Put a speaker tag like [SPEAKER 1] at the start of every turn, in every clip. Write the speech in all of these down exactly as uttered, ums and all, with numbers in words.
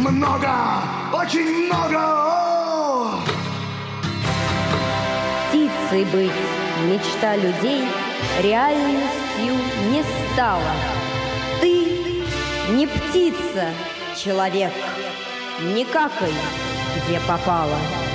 [SPEAKER 1] много, очень много. О!
[SPEAKER 2] Птицей быть мечта людей реальностью не стала. Ты не птица, человек, не какай, где попало.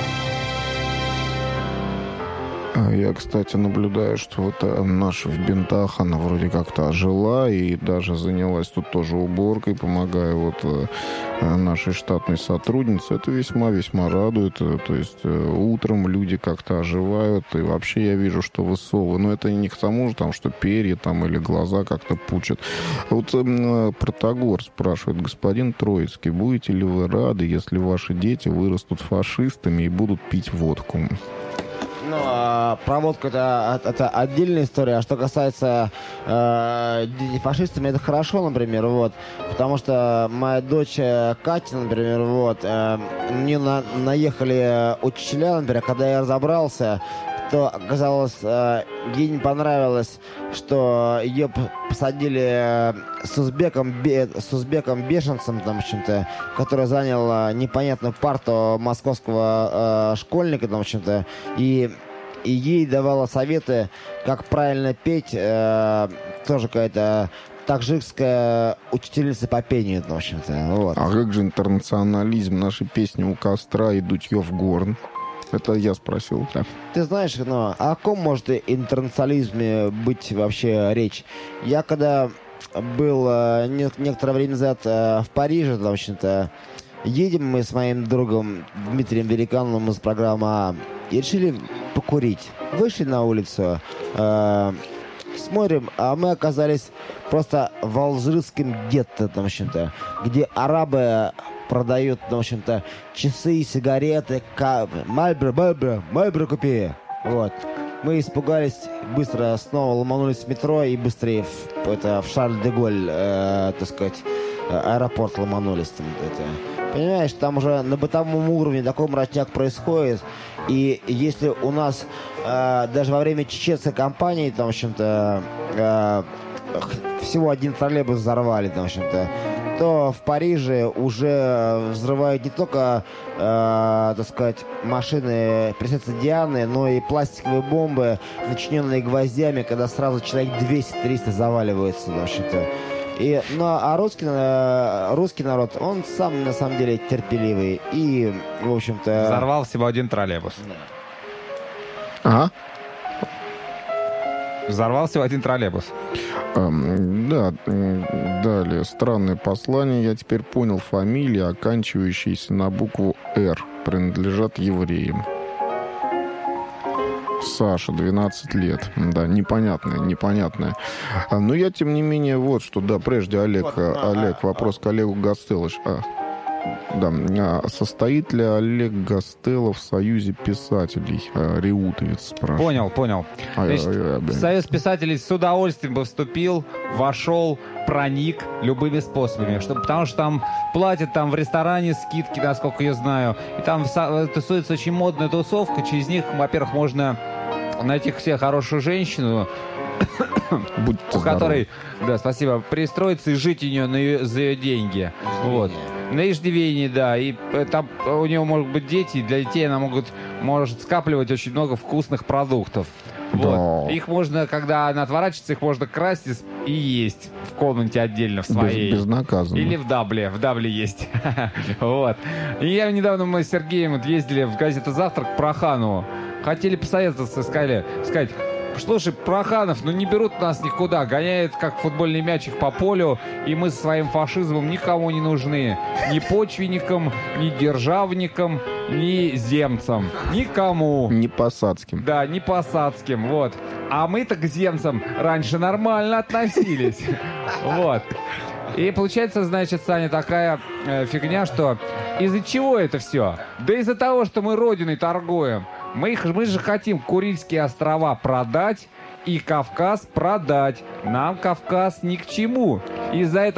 [SPEAKER 3] Я, кстати, наблюдаю, что вот наша в бинтах, она вроде как-то ожила и даже занялась тут тоже уборкой, помогая вот нашей штатной сотруднице. Это весьма-весьма радует. То есть утром люди как-то оживают, и вообще я вижу, что вы совы. Но это не к тому же, там, что перья там или глаза как-то пучат. Вот Протагор спрашивает: господин Троицкий, будете ли вы рады, если ваши дети вырастут фашистами и будут пить водку?
[SPEAKER 4] Ну, а, про водку это, это отдельная история. А что касается э, фашистами, это хорошо, например, вот. Потому что моя дочь Катя, например, вот, э, мне на, наехали учителя, например, когда я разобрался, то оказалось, э, ей не понравилось, что ее посадили с узбеком, бе, с узбеком бешенцем, там, в общем-то, который занял непонятную парту московского э, школьника, там, в общем-то, и, и ей давала советы, как правильно петь, э, тоже какая-то таджикская учительница по пению, в общем-то, вот.
[SPEAKER 3] А как же интернационализм? Наши песни «У костра» и «Дутье в горн». Это я спросил, да.
[SPEAKER 4] Ты знаешь, ну, о ком может интернационализме быть вообще речь? Я когда был э, не, некоторое время назад э, в Париже, в общем-то, едем мы с моим другом Дмитрием Великановым из программы «А» и решили покурить. Вышли на улицу, э, смотрим, а мы оказались просто в алжирском гетто, в общем-то, где арабы продают, в общем-то, часы, сигареты, ка... Мальбро, Мальбро, Мальбро купи. Вот. Мы испугались, быстро снова ломанулись в метро и быстрее в, это, в Шарль-де-Голь, э, так сказать, аэропорт ломанулись. Там, это. Понимаешь, там уже на бытовом уровне такой мрачняк происходит. И если у нас э, даже во время чеченской кампании, там, в общем-то, э, всего один троллейбус взорвали, там, в общем-то, то в Париже уже взрывают не только, э, так сказать, машины принцессы Дианы, но и пластиковые бомбы, начиненные гвоздями, когда сразу человек двести-триста заваливается, в общем-то. И, ну, а русский, русский народ, он сам, на самом деле, терпеливый. И, в общем-то...
[SPEAKER 5] Взорвал всего один троллейбус.
[SPEAKER 3] Ага.
[SPEAKER 5] Взорвал всего один троллейбус.
[SPEAKER 3] Um, да, далее. Странное послание. Я теперь понял, фамилии, оканчивающиеся на букву «Р», принадлежат евреям. Саша, двенадцать лет. Да, непонятное, непонятное. А, но я, тем не менее, вот что, да, прежде Олег, вот, а, Олег, а, вопрос а, к Олегу Гастелловичу. А, да, а состоит ли Олег Гастеллов в Союзе писателей? А, Реутовец спрашивает.
[SPEAKER 5] Понял, понял.
[SPEAKER 3] А,
[SPEAKER 5] Значит,
[SPEAKER 3] я, я, я,
[SPEAKER 5] в Союз писателей с удовольствием бы вступил, вошел, проник любыми способами. Чтобы, потому что там платят там в ресторане скидки, насколько я знаю. И там тусуется очень модная тусовка. Через них, во-первых, можно найти к себе хорошую женщину, у которой, да, спасибо, пристроиться и жить у нее на ее, за ее деньги. Вот. На иждивении, да. И там у нее могут быть дети, и для детей она могут, может скапливать очень много вкусных продуктов. Вот. Их можно, когда она отворачивается, их можно красть и есть в комнате отдельно, в своей.
[SPEAKER 3] Без, безнаказанно.
[SPEAKER 5] Или в дабле. В дабле есть. Вот. И я недавно, мы с Сергеем ездили в газету «Завтрак» к Проханову. Хотели посоветоваться, сказали, сказать: слушай, Проханов, ну не берут нас никуда, гоняют как футбольный мячик по полю, и мы со своим фашизмом никому не нужны. Ни почвенникам, ни державникам, ни земцам. Никому.
[SPEAKER 3] Не посадским.
[SPEAKER 5] Да, не посадским, вот. А мы-то к земцам раньше нормально относились. Вот. И получается, значит, Саня, такая э, фигня, что из-за чего это все? Да из-за того, что мы родиной торгуем. Мы, их, мы же хотим Курильские острова продать и Кавказ продать. Нам Кавказ ни к чему. Из-за этого